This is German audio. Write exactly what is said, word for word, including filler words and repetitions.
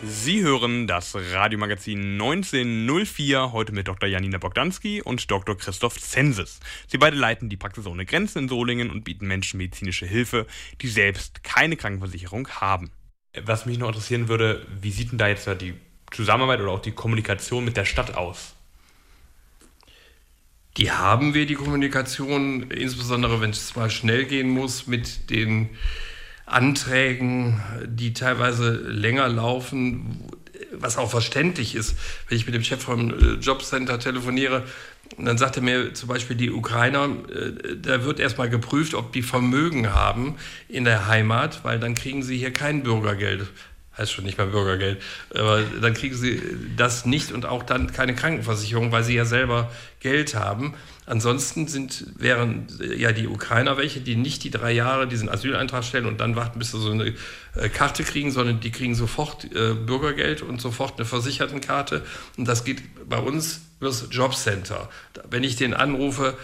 Sie hören das Radiomagazin neunzehnhundertvier, heute mit Doktor Janina Bogdanski und Doktor Christoph Zenzis. Sie beide leiten die Praxis ohne Grenzen in Solingen und bieten Menschen medizinische Hilfe, die selbst keine Krankenversicherung haben. Was mich noch interessieren würde, wie sieht denn da jetzt die Zusammenarbeit oder auch die Kommunikation mit der Stadt aus? Die haben wir, die Kommunikation, insbesondere wenn es mal schnell gehen muss, mit den Anträgen, die teilweise länger laufen, was auch verständlich ist. Wenn ich mit dem Chef vom Jobcenter telefoniere, dann sagt er mir zum Beispiel, die Ukrainer, da wird erstmal geprüft, ob die Vermögen haben in der Heimat, weil dann kriegen sie hier kein Bürgergeld. Heißt schon nicht mal Bürgergeld, aber dann kriegen sie das nicht und auch dann keine Krankenversicherung, weil sie ja selber Geld haben. Ansonsten sind, wären ja die Ukrainer welche, die nicht die drei Jahre diesen Asyleintrag stellen und dann warten, bis sie so eine äh, Karte kriegen, sondern die kriegen sofort äh, Bürgergeld und sofort eine Versichertenkarte. Und das geht bei uns übers Jobcenter. Wenn ich den anrufe,